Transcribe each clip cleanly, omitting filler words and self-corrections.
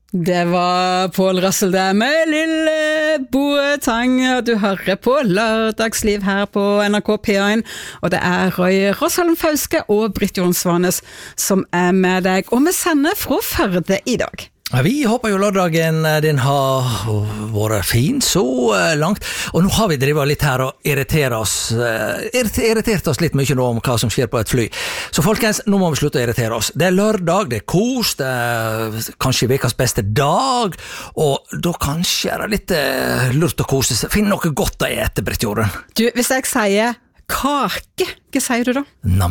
Det var Pål Rassel der med Lille Boetang, og du hører på Lørdagsliv her på NRK P1, og det er Roy Rosholm Fauske og Britt Jorunn Svanes som er med deg, og vi sender fra Førde i dag. Vi håper jo lørdagen din har vært fin så langt, og nå har vi drivet litt her og irritert oss litt mye nå om hva som skjer på et fly. Så folkens, nå må vi slutte å irritere oss. Det er lørdag, det er kos, det er kanskje vekas beste dag, og da kanskje er det litt lurt å kose seg. Finn noe godt å ete, Britt Jorunn. Du, hvis jeg sier kake, hva sier du da? Nam.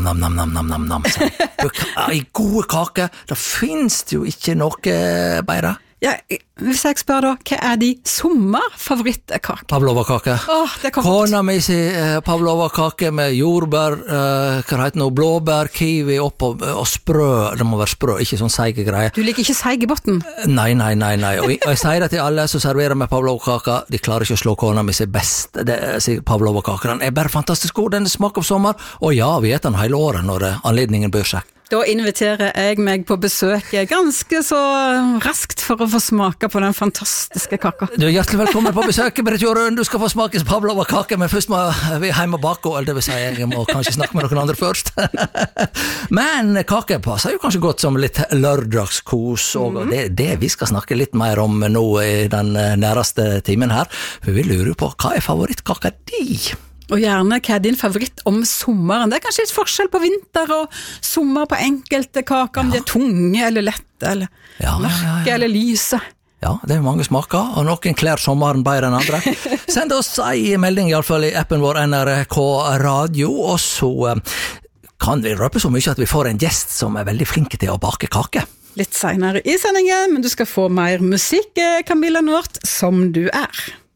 I gode kake, da finnes det jo ikke noe bedre. Ja, hvis jeg spør da, hva er de sommerfavorittkake? Pavlova-kake. Det kommer Kona mi sier pavlova-kake med jordbær, hva heter det, blåbær, kiwi oppå, og sprø, det må være sprø, ikke sånn seige greier. Du liker ikke seige botten? Nei, og jeg sier det til alle som serverer med pavlova-kake, de klarer ikke å slå kona mi sier best, det sier pavlova-kake, den er bare fantastisk god, den smaker av sommer, og ja, vi eter den hele året når anledningen bør seg. Da inviterer jeg meg på besøk ganske så raskt for å få smake på den fantastiske kaka. Du er hjertelig velkommen på besøk, Britt Jorunn. Du skal få smake pavlova-kake, men først må vi hjemme bak, eller det vil si, jeg må kanskje snakke med noen andre først. Men kake passer jo kanskje godt som litt lørdagskos, og det er det vi skal snakke litt mer om nå i den næreste timen her. For vi lurer på, hva er favorittkaka di? Og gjerne, hva er din favoritt om sommeren? Det er kanskje litt forskjell på vinter og sommer på enkelte kaker, om de er tunge eller lette, eller mørke eller lyse. Ja, det er mange smaker, og noen klær sommeren bedre enn andre. Send oss en melding i alle fall i appen vår NRK Radio, og så kan vi røpe så mye at vi får en gjest som er veldig flink til å bake kake. Litt senere i sendingen, men du skal få mer musikk, Camilla Nort, som du er.